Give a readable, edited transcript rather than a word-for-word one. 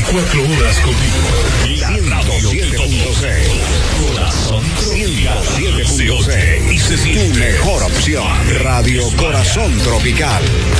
24 horas contigo. La radio de todos. Corazón Tropical 107.6. Y se siente. Tu mejor opción. Radio Corazón Tropical.